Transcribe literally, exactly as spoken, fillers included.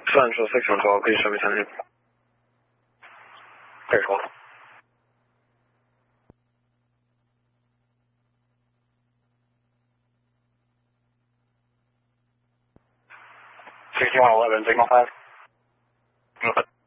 Central six one twelve, please show me ten. Very cool. sixty-one eleven, signal five.